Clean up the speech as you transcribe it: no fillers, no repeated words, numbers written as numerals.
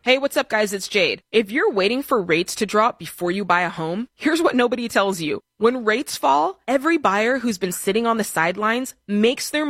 Hey, what's up, guys? It's Jade. If you're waiting for rates to drop before you buy a home, here's what nobody tells you. When rates fall, every buyer who's been sitting on the sidelines makes their